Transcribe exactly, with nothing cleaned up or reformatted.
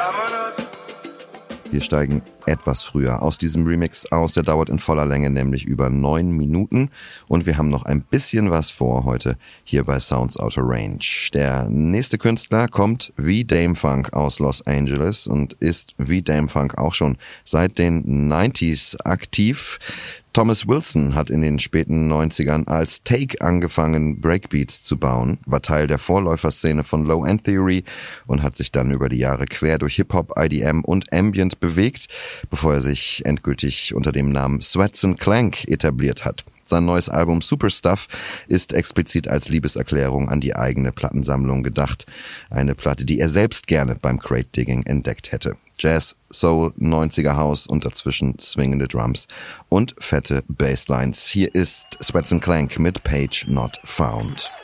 Wir steigen etwas früher aus diesem Remix aus. Der dauert in voller Länge nämlich über neun Minuten. Und wir haben noch ein bisschen was vor heute hier bei Sounds Out of Range. Der nächste Künstler kommt wie Dame Funk aus Los Angeles und ist wie Dame Funk auch schon seit den neunziger aktiv. Thomas Wilson hat in den späten neunzigern als Take angefangen, Breakbeats zu bauen, war Teil der Vorläuferszene von Low End Theory und hat sich dann über die Jahre quer durch Hip-Hop, I D M und Ambient bewegt, bevor er sich endgültig unter dem Namen Sweats and Clank etabliert hat. Sein neues Album Superstuff ist explizit als Liebeserklärung an die eigene Plattensammlung gedacht. Eine Platte, die er selbst gerne beim Crate Digging entdeckt hätte. Jazz, Soul, neunziger House und dazwischen swingende Drums und fette Basslines. Hier ist Sweats and Clank mit Page Not Found.